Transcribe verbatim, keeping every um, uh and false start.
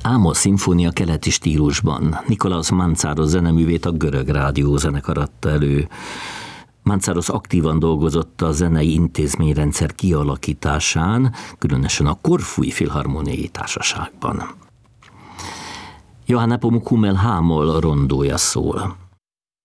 Ámol szimfónia keleti stílusban. Nikolaus Mantzaros zeneművét a Görög Rádió zenekar adta elő. Mantzaros aktívan dolgozott a zenei intézményrendszer kialakításán, különösen a Korfui Filharmoniai Társaságban. Johann Nepomuk Hummel Hámol rondója szól.